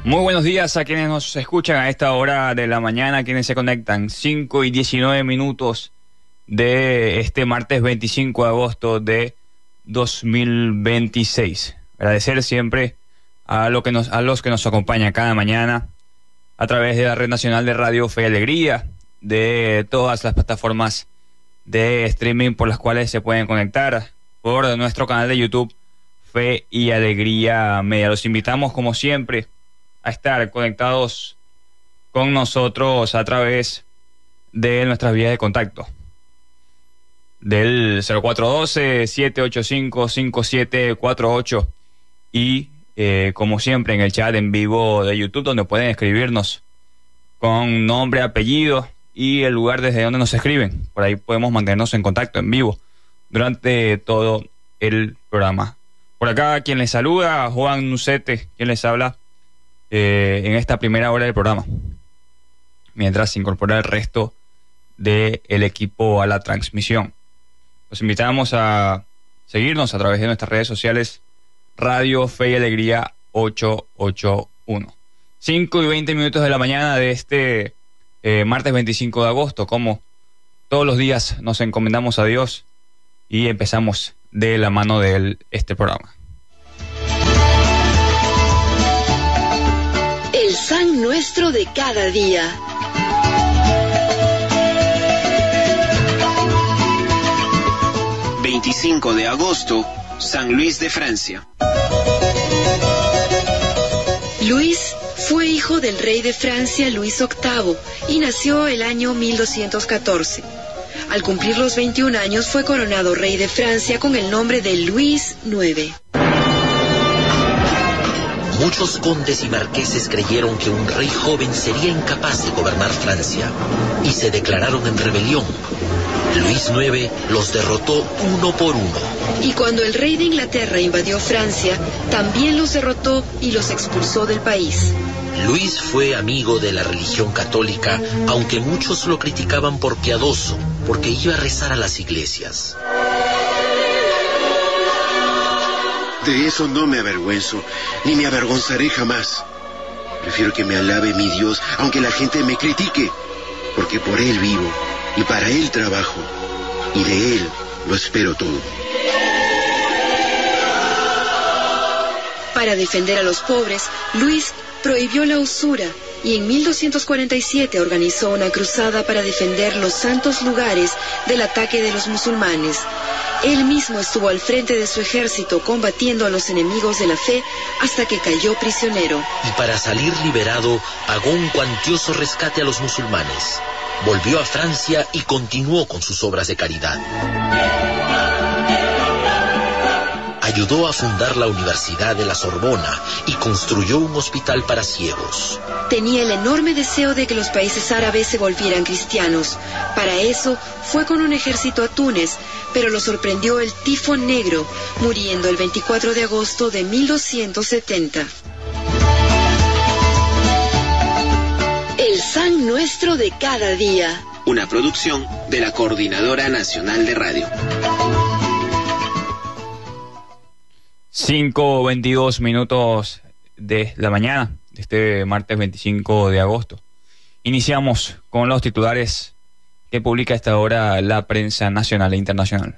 Muy buenos días a quienes nos escuchan a esta hora de la mañana, quienes se conectan. 5:19 de este martes 25 de agosto de 2026. Agradecer siempre a los que nos acompañan cada mañana a través de la Red Nacional de Radio Fe y Alegría, de todas las plataformas de streaming por las cuales se pueden conectar, por nuestro canal de YouTube Fe y Alegría Media. Los invitamos, como siempre, a estar conectados con nosotros a través de nuestras vías de contacto. Del 0412-785-5748 y, como siempre, en el chat en vivo de YouTube, donde pueden escribirnos con nombre, apellido y el lugar desde donde nos escriben. Por ahí podemos mantenernos en contacto en vivo durante todo el programa. Por acá, quien les saluda, Juan Nucete, quien les habla en esta primera hora del programa, mientras se incorpora el resto del equipo a la transmisión. Los invitamos a seguirnos a través de nuestras redes sociales, Radio Fe y Alegría 881. 5:20 de la mañana de este martes 25 de agosto. Como todos los días nos encomendamos a Dios y empezamos de la mano de Él este programa. El San Nuestro de cada día. ...25 de agosto... San Luis de Francia. Luis fue hijo del rey de Francia Luis VIII y nació el año 1214. Al cumplir los 21 años fue coronado rey de Francia con el nombre de Luis IX. Muchos condes y marqueses creyeron que un rey joven sería incapaz de gobernar Francia y se declararon en rebelión. Luis IX los derrotó uno por uno. Y cuando el rey de Inglaterra invadió Francia, también los derrotó y los expulsó del país. Luis fue amigo de la religión católica, aunque muchos lo criticaban por piadoso, porque iba a rezar a las iglesias. De eso no me avergüenzo, ni me avergonzaré jamás. Prefiero que me alabe mi Dios, aunque la gente me critique, porque por Él vivo, y para Él trabajo, y de Él lo espero todo. Para defender a los pobres, Luis prohibió la usura y en 1247 organizó una cruzada para defender los santos lugares del ataque de los musulmanes. Él mismo estuvo al frente de su ejército combatiendo a los enemigos de la fe hasta que cayó prisionero. Y para salir liberado, pagó un cuantioso rescate a los musulmanes. Volvió a Francia y continuó con sus obras de caridad. Ayudó a fundar la Universidad de la Sorbona y construyó un hospital para ciegos. Tenía el enorme deseo de que los países árabes se volvieran cristianos. Para eso fue con un ejército a Túnez, pero lo sorprendió el tifón negro, muriendo el 24 de agosto de 1270. El San Nuestro de cada día. Una producción de la Coordinadora Nacional de Radio. 5:22 de la mañana de este martes 25 de agosto. Iniciamos con los titulares que publica a esta hora la prensa nacional e internacional.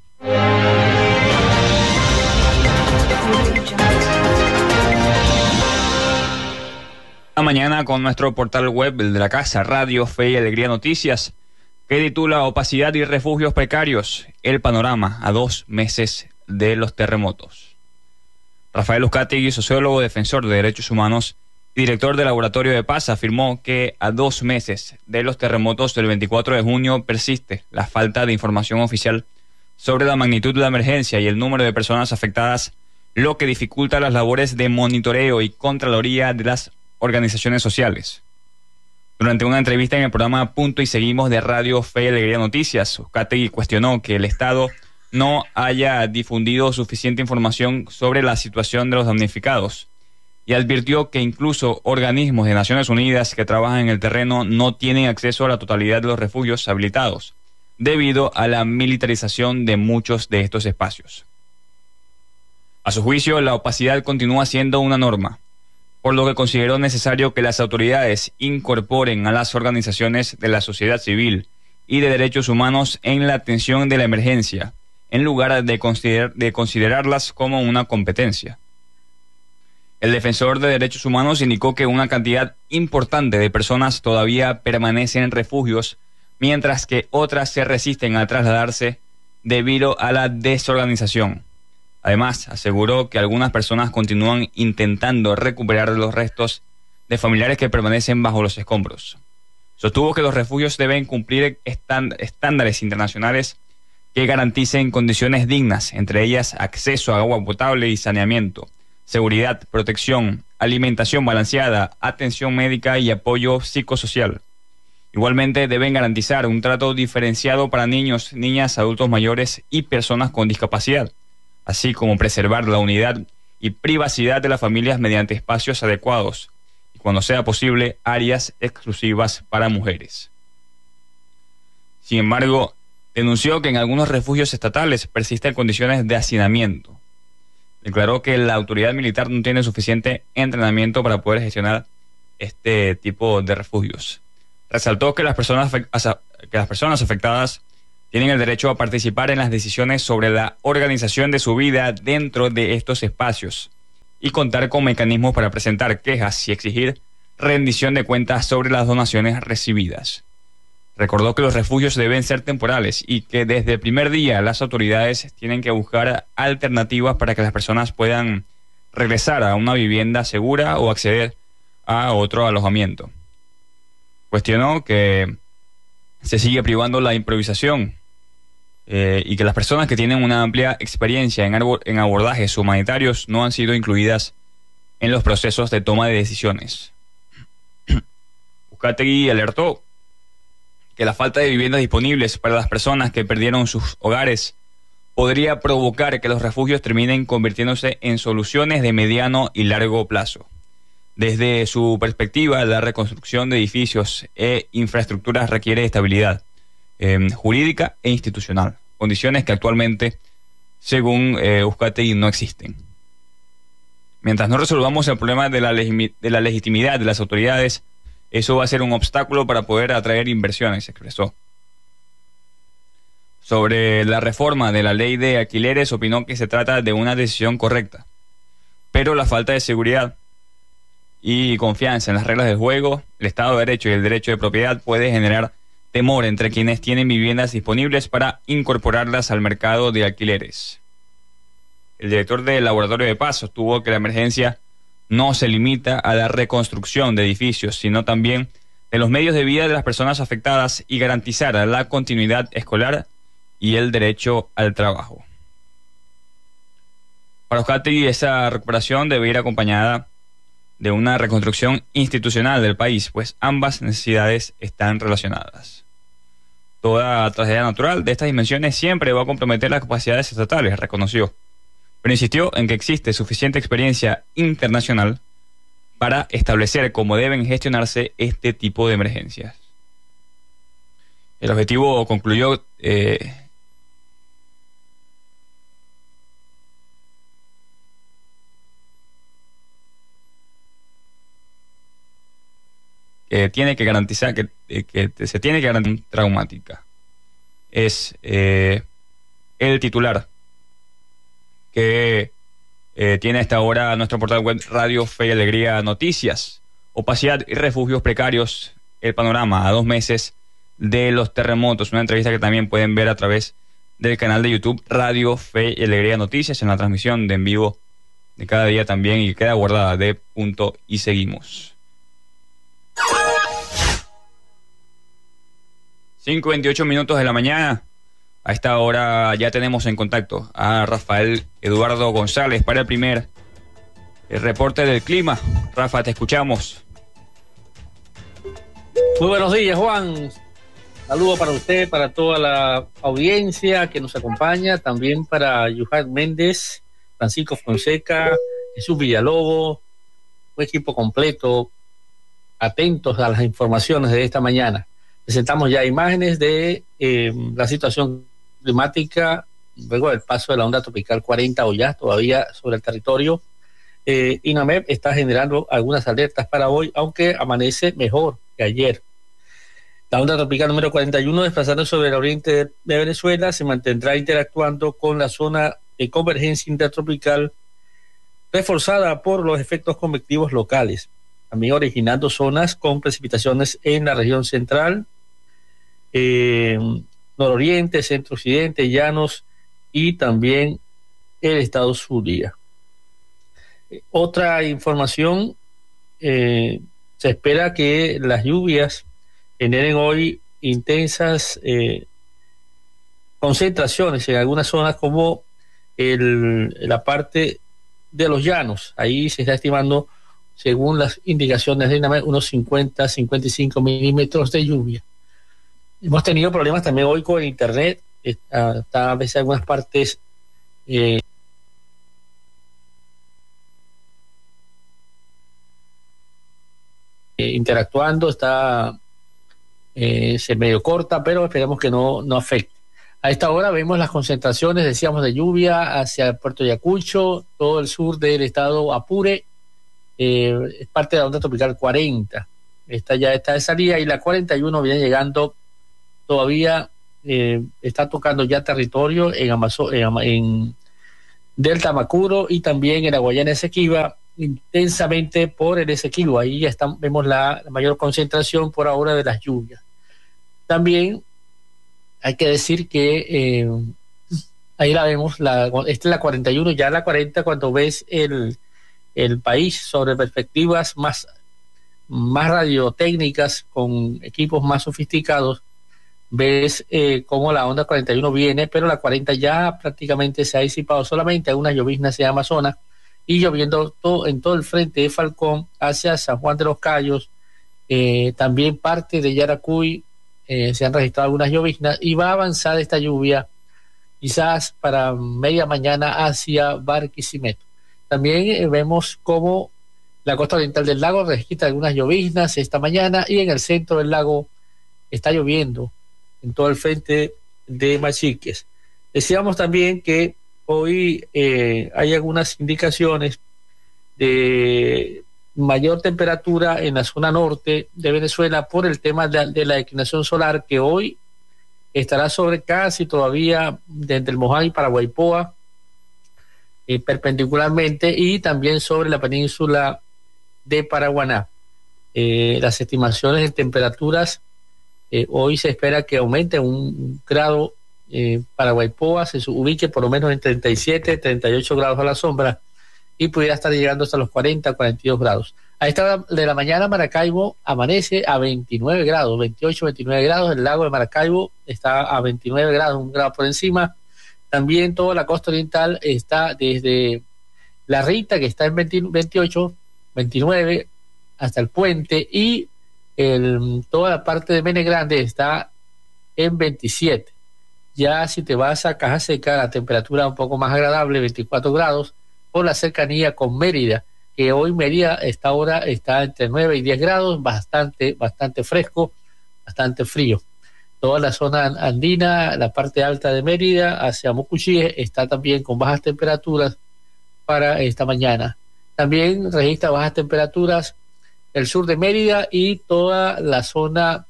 La mañana con nuestro portal web, el de la casa, Radio Fe y Alegría Noticias, que titula Opacidad y refugios precarios, el panorama a 2 meses de los terremotos. Rafael Uzcategui, sociólogo, defensor de derechos humanos y director del Laboratorio de Paz, afirmó que a 2 meses de los terremotos del 24 de junio persiste la falta de información oficial sobre la magnitud de la emergencia y el número de personas afectadas, lo que dificulta las labores de monitoreo y contraloría de las organizaciones sociales. Durante una entrevista en el programa Punto y Seguimos de Radio Fe y Alegría Noticias, Uzcategui cuestionó que el Estado no haya difundido suficiente información sobre la situación de los damnificados y advirtió que incluso organismos de Naciones Unidas que trabajan en el terreno no tienen acceso a la totalidad de los refugios habilitados debido a la militarización de muchos de estos espacios. A su juicio, la opacidad continúa siendo una norma. por lo que consideró necesario que las autoridades incorporen a las organizaciones de la sociedad civil y de derechos humanos en la atención de la emergencia, en lugar de considerarlas como una competencia. El defensor de derechos humanos indicó que una cantidad importante de personas todavía permanecen en refugios, mientras que otras se resisten a trasladarse debido a la desorganización. Además, aseguró que algunas personas continúan intentando recuperar los restos de familiares que permanecen bajo los escombros. Sostuvo que los refugios deben cumplir estándares internacionales que garanticen condiciones dignas, entre ellas acceso a agua potable y saneamiento, seguridad, protección, alimentación balanceada, atención médica y apoyo psicosocial. Igualmente deben garantizar un trato diferenciado para niños, niñas, adultos mayores y personas con discapacidad, así como preservar la unidad y privacidad de las familias mediante espacios adecuados y, cuando sea posible, áreas exclusivas para mujeres. Sin embargo, denunció que en algunos refugios estatales persisten condiciones de hacinamiento. Declaró que la autoridad militar no tiene suficiente entrenamiento para poder gestionar este tipo de refugios. Resaltó que las personas afectadas tienen el derecho a participar en las decisiones sobre la organización de su vida dentro de estos espacios y contar con mecanismos para presentar quejas y exigir rendición de cuentas sobre las donaciones recibidas. Recordó que los refugios deben ser temporales y que desde el primer día las autoridades tienen que buscar alternativas para que las personas puedan regresar a una vivienda segura o acceder a otro alojamiento. Cuestionó que se sigue privando la improvisación y que las personas que tienen una amplia experiencia en abordajes humanitarios no han sido incluidas en los procesos de toma de decisiones. Uzcategui alertó que la falta de viviendas disponibles para las personas que perdieron sus hogares podría provocar que los refugios terminen convirtiéndose en soluciones de mediano y largo plazo. Desde su perspectiva, la reconstrucción de edificios e infraestructuras requiere estabilidad jurídica e institucional, condiciones que actualmente, según Uzcategui, no existen. Mientras no resolvamos el problema de la legitimidad de las autoridades, eso va a ser un obstáculo para poder atraer inversiones, expresó. Sobre la reforma de la ley de alquileres, opinó que se trata de una decisión correcta, pero la falta de seguridad y confianza en las reglas del juego, el Estado de Derecho y el derecho de propiedad puede generar temor entre quienes tienen viviendas disponibles para incorporarlas al mercado de alquileres. El director del Laboratorio de Paz sostuvo que la emergencia no se limita a la reconstrucción de edificios, sino también de los medios de vida de las personas afectadas y garantizar la continuidad escolar y el derecho al trabajo. Para Uzcategui, esa recuperación debe ir acompañada de una reconstrucción institucional del país, pues ambas necesidades están relacionadas. Toda tragedia natural de estas dimensiones siempre va a comprometer las capacidades estatales, reconoció, pero insistió en que existe suficiente experiencia internacional para establecer cómo deben gestionarse este tipo de emergencias. El objetivo, concluyó, tiene que garantizar que se tiene que garantizar traumática. Es el titular que tiene hasta ahora nuestro portal web Radio Fe y Alegría Noticias. Opacidad y refugios precarios, el panorama a 2 meses de los terremotos. Una entrevista que también pueden ver a través del canal de YouTube Radio Fe y Alegría Noticias, en la transmisión de en vivo de cada día también, y queda guardada de punto y seguimos. 5:28 minutos de la mañana. A esta hora ya tenemos en contacto a Rafael Eduardo González para el primer reporte del clima. Rafa, te escuchamos. Muy buenos días, Juan. Saludo para usted, para toda la audiencia que nos acompaña, también para Yuhat Méndez, Francisco Fonseca, Jesús Villalobos, un equipo completo, atentos a las informaciones de esta mañana. Presentamos ya imágenes de la situación climática luego del paso de la onda tropical 40 o ya todavía sobre el territorio. INAMED está generando algunas alertas para hoy, aunque amanece mejor que ayer. La onda tropical número 41, desplazando sobre el oriente de Venezuela, se mantendrá interactuando con la zona de convergencia intertropical, reforzada por los efectos convectivos locales, también originando zonas con precipitaciones en la región central, nororiente, centro-occidente, llanos y también el estado Zulia. Otra información, se espera que las lluvias generen hoy intensas concentraciones en algunas zonas como la parte de los llanos. Ahí se está estimando, según las indicaciones de INAMED, unos 50-55 milímetros de lluvia. Hemos tenido problemas también hoy con el internet. Está a veces algunas partes interactuando, se medio corta, pero esperemos que no afecte. A esta hora vemos las concentraciones, decíamos, de lluvia hacia Puerto Ayacucho, todo el sur del estado Apure, es parte de la onda tropical 40. Esta ya está de salida, y la 41 viene llegando todavía, está tocando ya territorio en Delta Macuro y también en la Guayana Esequiba, intensamente por el Esequibo. Ahí ya vemos la mayor concentración por ahora de las lluvias. También hay que decir que ahí la vemos, esta es la 41, ya la 40, cuando ves el país sobre perspectivas más radiotécnicas, con equipos más sofisticados, ves cómo la onda 41 viene, pero la 40 ya prácticamente se ha disipado, solamente algunas lloviznas en Amazonas, y lloviendo en todo el frente de Falcón hacia San Juan de los Cayos, también parte de Yaracuy, se han registrado algunas lloviznas, y va a avanzar esta lluvia quizás para media mañana hacia Barquisimeto. También vemos cómo la costa oriental del lago registra algunas lloviznas esta mañana, y en el centro del lago está lloviendo en todo el frente de Machiques. Decíamos también que hoy hay algunas indicaciones de mayor temperatura en la zona norte de Venezuela por el tema de la declinación solar, que hoy estará sobre casi todavía desde el Mojave para Guaipoa, perpendicularmente, y también sobre la península de Paraguaná. Las estimaciones de temperaturas, hoy se espera que aumente un grado para Guaipoa, se ubique por lo menos en 37, 38 grados a la sombra, y pudiera estar llegando hasta los 40, 42 grados. A esta hora de la mañana, Maracaibo amanece a 29 grados, 28, 29 grados. El lago de Maracaibo está a 29 grados, un grado por encima. También toda la costa oriental está desde La Rita, que está en 28, 29, hasta el puente, y toda la parte de Mene Grande está en 27. Ya si te vas a Caja Seca, la temperatura un poco más agradable, 24 grados, por la cercanía con Mérida, que hoy Mérida ahora está entre 9 y 10 grados, bastante fresco, bastante frío. Toda la zona andina, la parte alta de Mérida, hacia Mucuchíes, está también con bajas temperaturas para esta mañana. También registra bajas temperaturas el sur de Mérida y toda la zona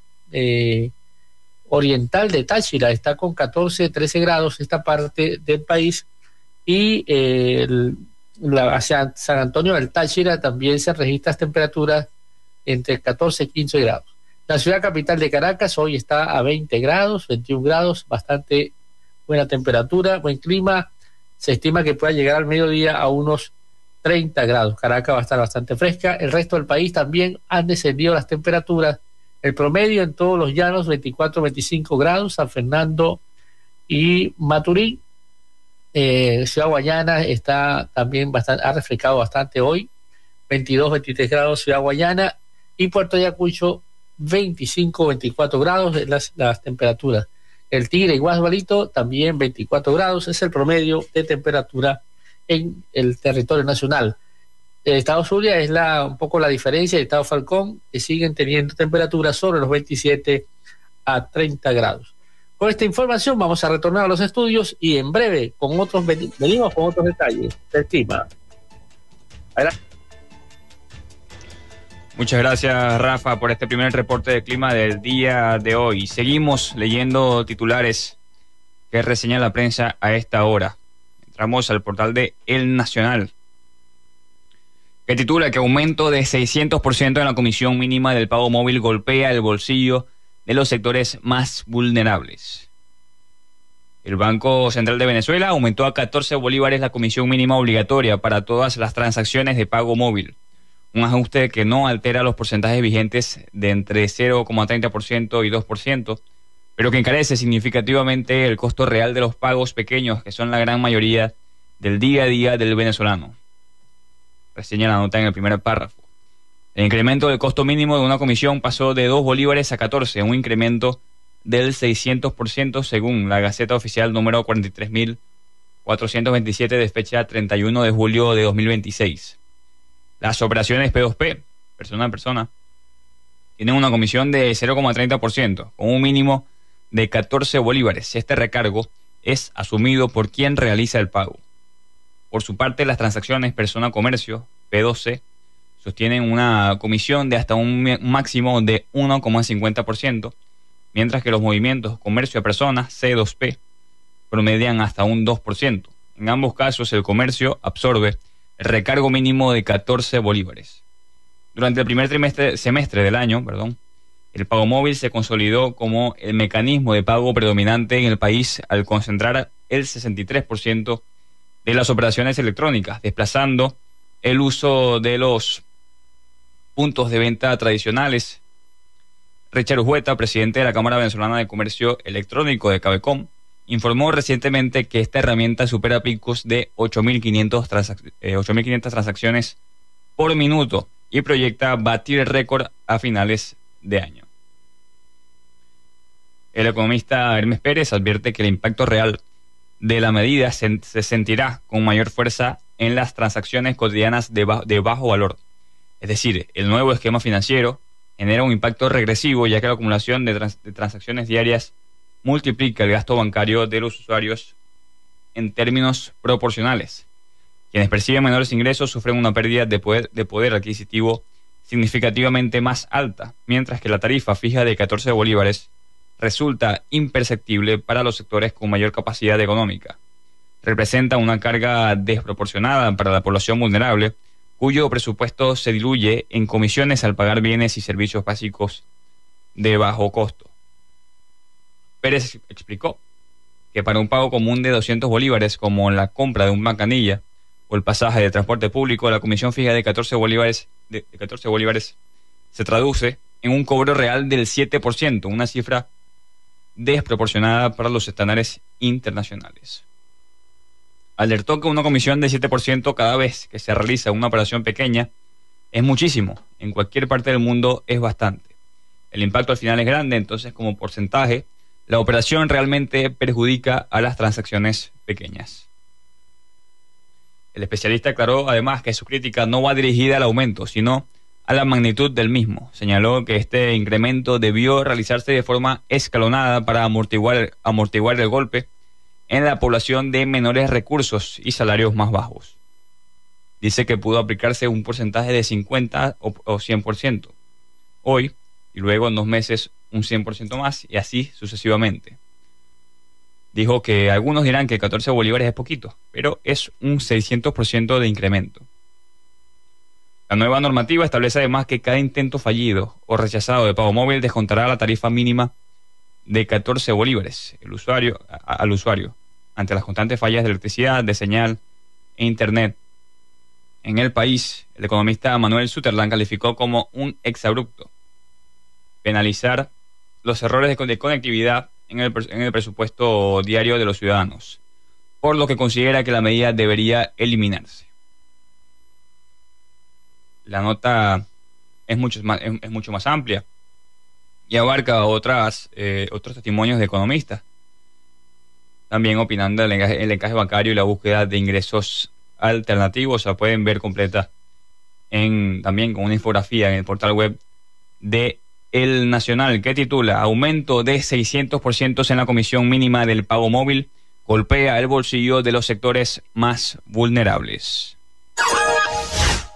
oriental de Táchira, está con 14, 13 grados esta parte del país, y hacia San Antonio del Táchira también se registran temperaturas entre 14 y 15 grados. La ciudad capital de Caracas hoy está a 20 grados, 21 grados, bastante buena temperatura, buen clima. Se estima que pueda llegar al mediodía a unos 30 grados. Caracas va a estar bastante fresca. El resto del país también han descendido las temperaturas. El promedio en todos los llanos, 24, 25 grados. San Fernando y Maturín. Ciudad Guayana está también ha refrescado bastante hoy, 22, 23 grados Ciudad Guayana, y Puerto Ayacucho 25, 24 grados las temperaturas. El Tigre y Guasbalito también 24 grados, es el promedio de temperatura en el territorio nacional. El estado Zulia es un poco la diferencia del estado Falcón, que siguen teniendo temperaturas sobre los 27 a 30 grados. Con esta información vamos a retornar a los estudios, y en breve venimos con otros detalles del clima. Adelante. Muchas gracias, Rafa, por este primer reporte de clima del día de hoy. Seguimos leyendo titulares que reseña la prensa a esta hora. Entramos al portal de El Nacional, que titula que aumento de 600% en la comisión mínima del pago móvil golpea el bolsillo de los sectores más vulnerables. El Banco Central de Venezuela aumentó a 14 bolívares la comisión mínima obligatoria para todas las transacciones de pago móvil. Un ajuste que no altera los porcentajes vigentes de entre 0,30% y 2%, pero que encarece significativamente el costo real de los pagos pequeños, que son la gran mayoría del día a día del venezolano. Reseña la nota en el primer párrafo. El incremento del costo mínimo de una comisión pasó de 2 bolívares a 14, un incremento del 600% según la Gaceta Oficial número 43.427 de fecha 31 de julio de 2026. Las operaciones P2P, persona a persona, tienen una comisión de 0,30%, con un mínimo de 14 bolívares. Este recargo es asumido por quien realiza el pago. Por su parte, las transacciones persona-comercio, P2C, sostienen una comisión de hasta un máximo de 1,50%, mientras que los movimientos comercio a persona, C2P, promedian hasta un 2%. En ambos casos, el comercio absorbe el recargo mínimo de 14 bolívares. Durante el primer semestre del año, el pago móvil se consolidó como el mecanismo de pago predominante en el país al concentrar el 63% de las operaciones electrónicas, desplazando el uso de los puntos de venta tradicionales. Richard Hueta, presidente de la Cámara Venezolana de Comercio Electrónico de Cabecom, informó recientemente que esta herramienta supera picos de 8.500 transacciones por minuto y proyecta batir récord a finales de año. El economista Hermes Pérez advierte que el impacto real de la medida se sentirá con mayor fuerza en las transacciones cotidianas de bajo valor. Es decir, el nuevo esquema financiero genera un impacto regresivo, ya que la acumulación de transacciones diarias multiplica el gasto bancario de los usuarios en términos proporcionales. Quienes perciben menores ingresos sufren una pérdida de poder adquisitivo significativamente más alta, mientras que la tarifa fija de 14 bolívares resulta imperceptible para los sectores con mayor capacidad económica. Representa una carga desproporcionada para la población vulnerable, cuyo presupuesto se diluye en comisiones al pagar bienes y servicios básicos de bajo costo. Pérez explicó que para un pago común de 200 bolívares, como la compra de un bancanilla o el pasaje de transporte público, la comisión fija de 14 bolívares se traduce en un cobro real del 7%, una cifra desproporcionada para los estándares internacionales. Alertó que una comisión de 7% cada vez que se realiza una operación pequeña es muchísimo. En cualquier parte del mundo es bastante. El impacto al final es grande, entonces como porcentaje, la operación realmente perjudica a las transacciones pequeñas. El especialista aclaró además que su crítica no va dirigida al aumento, sino a la magnitud del mismo. Señaló que este incremento debió realizarse de forma escalonada para amortiguar el golpe en la población de menores recursos y salarios más bajos. Dice que pudo aplicarse un porcentaje de 50 o 100% hoy, y luego en 2 meses un 100% más, y así sucesivamente. Dijo que algunos dirán que 14 bolívares es poquito, pero es un 600% de incremento. La nueva normativa establece además que cada intento fallido o rechazado de pago móvil descontará la tarifa mínima de 14 bolívares al usuario ante las constantes fallas de electricidad, de señal e internet. En el país, el economista Manuel Sutherland calificó como un exabrupto penalizar los errores de conectividad en el presupuesto diario de los ciudadanos, por lo que considera que la medida debería eliminarse. La nota es mucho más amplia y abarca otros testimonios de economistas, también opinando el encaje bancario y la búsqueda de ingresos alternativos. La pueden ver completa también con una infografía en el portal web de El Nacional, que titula Aumento de 600% en la comisión mínima del pago móvil golpea el bolsillo de los sectores más vulnerables.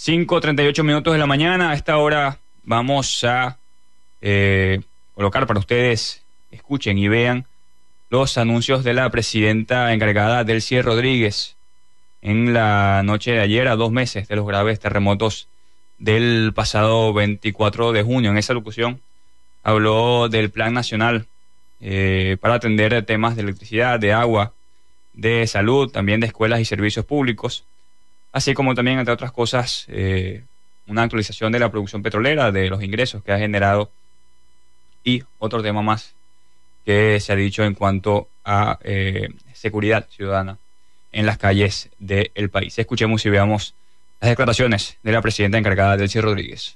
5:38 minutos de la mañana. A esta hora vamos a colocar para ustedes, escuchen y vean los anuncios de la presidenta encargada, Delcy Rodríguez, en la noche de ayer, a 2 meses de los graves terremotos del pasado 24 de junio. En esa locución habló del Plan Nacional para atender temas de electricidad, de agua, de salud, también de escuelas y servicios públicos, así como también, entre otras cosas, una actualización de la producción petrolera, de los ingresos que ha generado, y otro tema más que se ha dicho en cuanto a seguridad ciudadana en las calles del país. Escuchemos y veamos las declaraciones de la presidenta encargada, Delcy Rodríguez.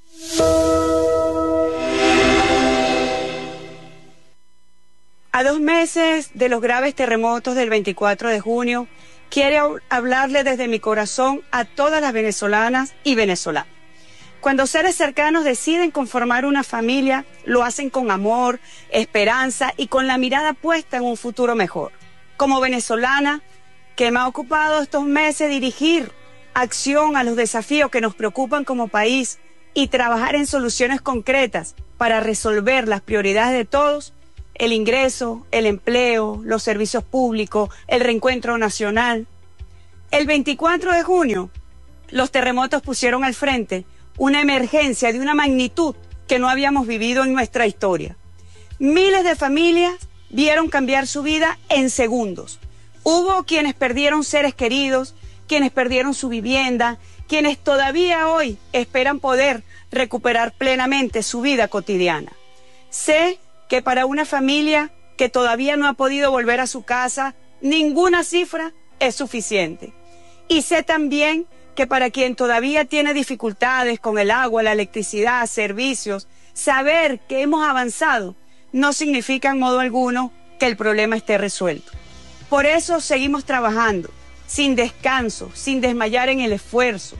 A 2 meses de los graves terremotos del 24 de junio, quiero hablarle desde mi corazón a todas las venezolanas y venezolanos. Cuando seres cercanos deciden conformar una familia, lo hacen con amor, esperanza y con la mirada puesta en un futuro mejor. Como venezolana, que me ha ocupado estos meses dirigir acción a los desafíos que nos preocupan como país y trabajar en soluciones concretas para resolver las prioridades de todos, el ingreso, el empleo, los servicios públicos, el reencuentro nacional. El 24 de junio, los terremotos pusieron al frente una emergencia de una magnitud que no habíamos vivido en nuestra historia. Miles de familias vieron cambiar su vida en segundos. Hubo quienes perdieron seres queridos, quienes perdieron su vivienda, quienes todavía hoy esperan poder recuperar plenamente su vida cotidiana. Sé que para una familia que todavía no ha podido volver a su casa, ninguna cifra es suficiente. Y sé también que para quien todavía tiene dificultades con el agua, la electricidad, servicios, saber que hemos avanzado no significa en modo alguno que el problema esté resuelto. Por eso seguimos trabajando, sin descanso, sin desmayar en el esfuerzo.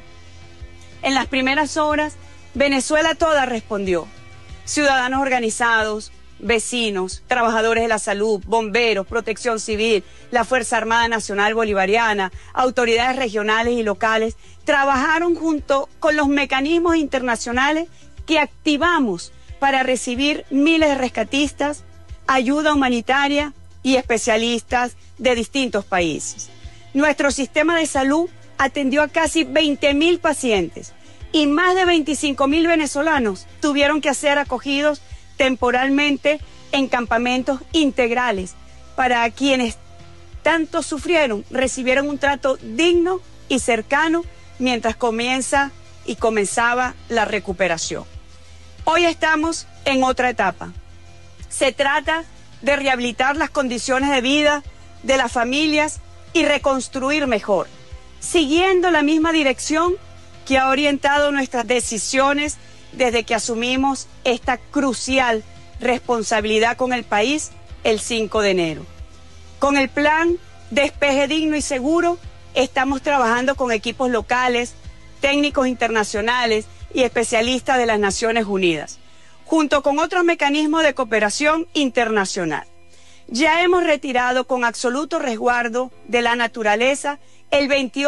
En las primeras horas, Venezuela toda respondió. Ciudadanos organizados, vecinos, trabajadores de la salud, bomberos, protección civil, la Fuerza Armada Nacional Bolivariana, autoridades regionales y locales, trabajaron junto con los mecanismos internacionales que activamos para recibir miles de rescatistas, ayuda humanitaria y especialistas de distintos países. Nuestro sistema de salud atendió a casi 20.000 pacientes y más de 25.000 venezolanos tuvieron que ser acogidos temporalmente en campamentos integrales para quienes tanto sufrieron, recibieron un trato digno y cercano mientras comenzaba la recuperación. Hoy estamos en otra etapa. Se trata de rehabilitar las condiciones de vida de las familias y reconstruir mejor, siguiendo la misma dirección que ha orientado nuestras decisiones desde que asumimos esta crucial responsabilidad con el país el 5 de enero. Con el plan Despeje Digno y Seguro, estamos trabajando con equipos locales, técnicos internacionales y especialistas de las Naciones Unidas, junto con otros mecanismos de cooperación internacional. Ya hemos retirado con absoluto resguardo de la naturaleza el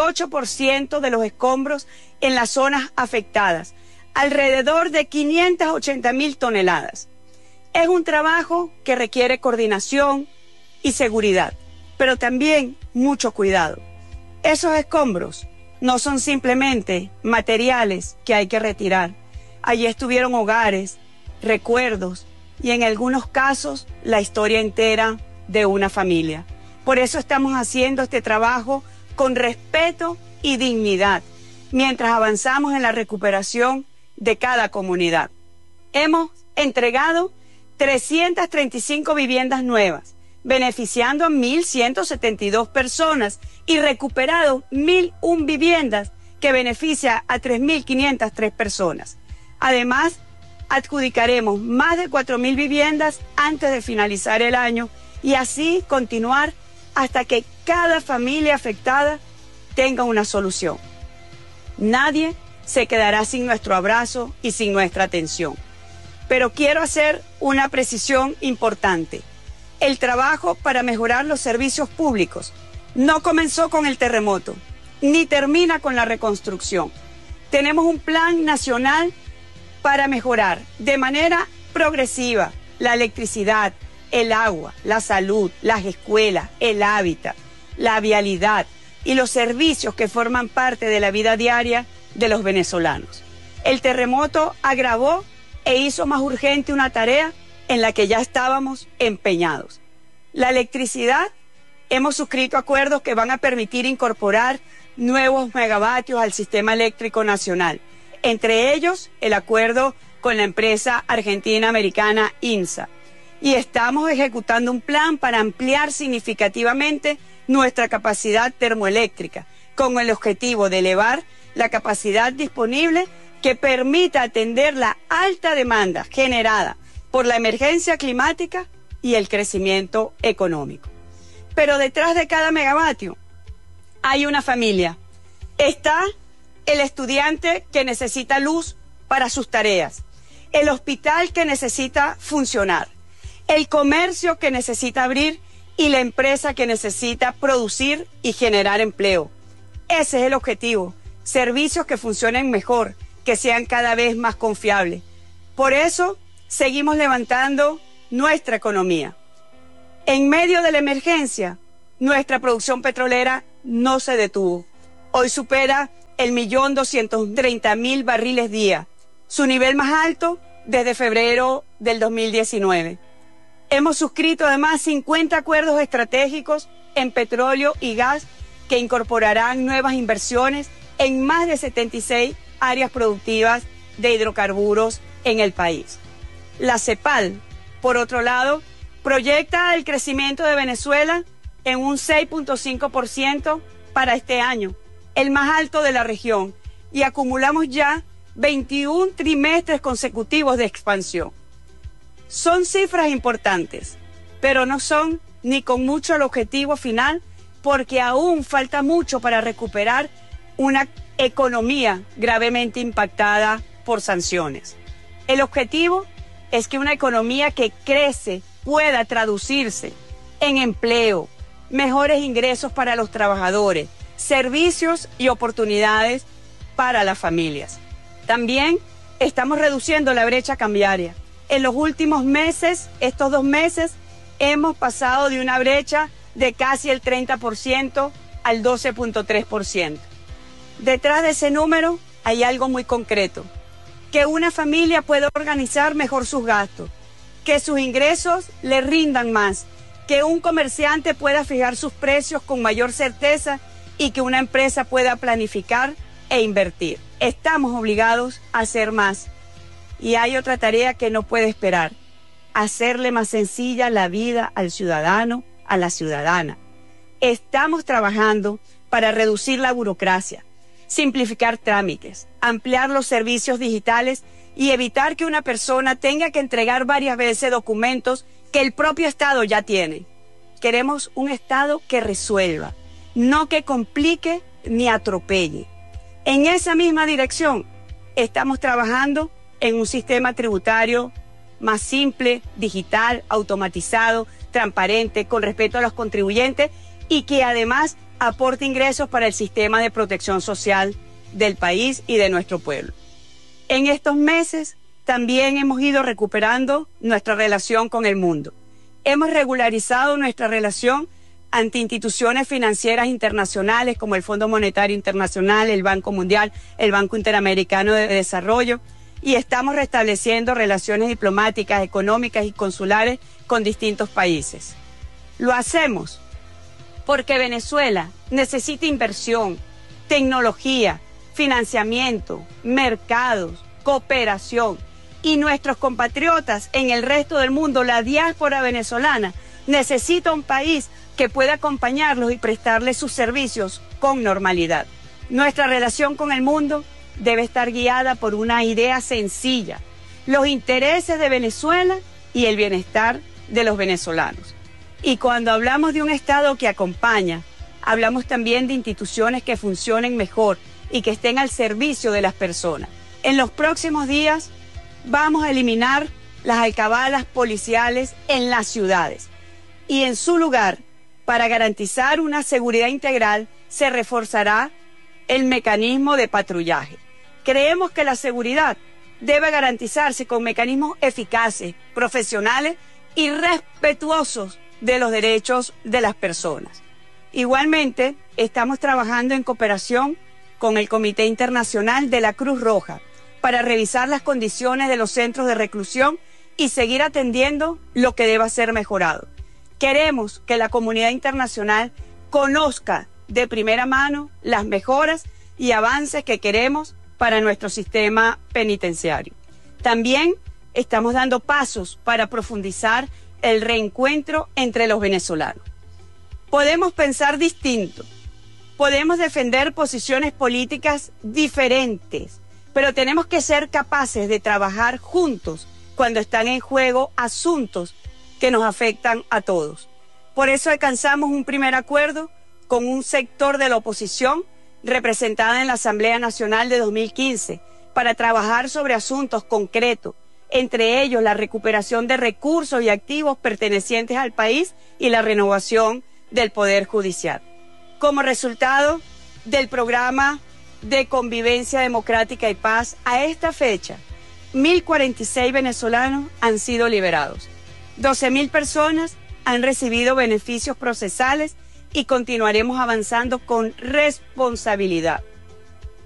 28% de los escombros en las zonas afectadas, alrededor de 580.000 toneladas. Es un trabajo que requiere coordinación y seguridad, pero también mucho cuidado. Esos escombros no son simplemente materiales que hay que retirar. Allí estuvieron hogares, recuerdos y en algunos casos la historia entera de una familia. Por eso estamos haciendo este trabajo con respeto y dignidad, mientras avanzamos en la recuperación de cada comunidad. Hemos entregado 335 viviendas nuevas, beneficiando a 1.172 personas y recuperado 1.001 viviendas que beneficia a 3.503 personas. Además, adjudicaremos más de 4.000 viviendas antes de finalizar el año y así continuar hasta que cada familia afectada tenga una solución. Nadie se quedará sin nuestro abrazo y sin nuestra atención. Pero quiero hacer una precisión importante. El trabajo para mejorar los servicios públicos no comenzó con el terremoto, ni termina con la reconstrucción. tenemos un plan nacional para mejorar de manera progresiva la electricidad, el agua, la salud, las escuelas, el hábitat, la vialidad y los servicios que forman parte de la vida diaria de los venezolanos. El terremoto agravó e hizo más urgente una tarea en la que ya estábamos empeñados. La electricidad, hemos suscrito acuerdos que van a permitir incorporar nuevos megavatios al sistema eléctrico nacional, entre ellos el acuerdo con la empresa argentina-americana INSA. Y estamos ejecutando un plan para ampliar significativamente nuestra capacidad termoeléctrica, con el objetivo de elevar la capacidad disponible que permita atender la alta demanda generada por la emergencia climática y el crecimiento económico. Pero detrás de cada megavatio hay una familia. Está el estudiante que necesita luz para sus tareas, el hospital que necesita funcionar, el comercio que necesita abrir y la empresa que necesita producir y generar empleo. Ese es el objetivo, servicios que funcionen mejor, que sean cada vez más confiables. Por eso seguimos levantando nuestra economía. En medio de la emergencia, nuestra producción petrolera no se detuvo. Hoy supera el 1.230.000 barriles día, su nivel más alto desde febrero del 2019. Hemos suscrito además 50 acuerdos estratégicos en petróleo y gas que incorporarán nuevas inversiones en más de 76 áreas productivas de hidrocarburos en el país. La CEPAL, por otro lado, proyecta el crecimiento de Venezuela en un 6.5% para este año, el más alto de la región, y acumulamos ya 21 trimestres consecutivos de expansión. Son cifras importantes, pero no son ni con mucho el objetivo final, porque aún falta mucho para recuperar una economía gravemente impactada por sanciones. El objetivo es que una economía que crece pueda traducirse en empleo, mejores ingresos para los trabajadores, servicios y oportunidades para las familias. También estamos reduciendo la brecha cambiaria. En los últimos meses, estos 2 meses, hemos pasado de una brecha de casi el 30% al 12.3%. Detrás de ese número hay algo muy concreto: que una familia pueda organizar mejor sus gastos, que sus ingresos le rindan más, que un comerciante pueda fijar sus precios con mayor certeza y que una empresa pueda planificar e invertir. Estamos obligados a hacer más. Y hay otra tarea que no puede esperar: hacerle más sencilla la vida al ciudadano, a la ciudadana. Estamos trabajando para reducir la burocracia, simplificar trámites, ampliar los servicios digitales y evitar que una persona tenga que entregar varias veces documentos que el propio Estado ya tiene. Queremos un Estado que resuelva, no que complique ni atropelle. En esa misma dirección estamos trabajando en un sistema tributario más simple, digital, automatizado, transparente, con respeto a los contribuyentes y que además aporte ingresos para el sistema de protección social del país y de nuestro pueblo. En estos meses también hemos ido recuperando nuestra relación con el mundo. Hemos regularizado nuestra relación ante instituciones financieras internacionales como el Fondo Monetario Internacional, el Banco Mundial, el Banco Interamericano de Desarrollo, y estamos restableciendo relaciones diplomáticas, económicas y consulares con distintos países. Lo hacemos porque Venezuela necesita inversión, tecnología, financiamiento, mercados, cooperación, y nuestros compatriotas en el resto del mundo, la diáspora venezolana, necesita un país que pueda acompañarlos y prestarles sus servicios con normalidad. Nuestra relación con el mundo debe estar guiada por una idea sencilla: los intereses de Venezuela y el bienestar de los venezolanos. Y cuando hablamos de un Estado que acompaña, hablamos también de instituciones que funcionen mejor y que estén al servicio de las personas. En los próximos días vamos a eliminar las alcabalas policiales en las ciudades y en su lugar, para garantizar una seguridad integral, se reforzará el mecanismo de patrullaje. Creemos que la seguridad debe garantizarse con mecanismos eficaces, profesionales y respetuosos de los derechos de las personas. Igualmente, estamos trabajando en cooperación con el Comité Internacional de la Cruz Roja para revisar las condiciones de los centros de reclusión y seguir atendiendo lo que deba ser mejorado. Queremos que la comunidad internacional conozca de primera mano las mejoras y avances que queremos para nuestro sistema penitenciario. También estamos dando pasos para profundizar el reencuentro entre los venezolanos. Podemos pensar distinto, podemos defender posiciones políticas diferentes, pero tenemos que ser capaces de trabajar juntos cuando están en juego asuntos que nos afectan a todos. Por eso alcanzamos un primer acuerdo con un sector de la oposición representada en la Asamblea Nacional de 2015 para trabajar sobre asuntos concretos, entre ellos la recuperación de recursos y activos pertenecientes al país y la renovación del Poder Judicial. Como resultado del programa de convivencia democrática y paz, a esta fecha, 1.046 venezolanos han sido liberados, 12.000 personas han recibido beneficios procesales y continuaremos avanzando con responsabilidad.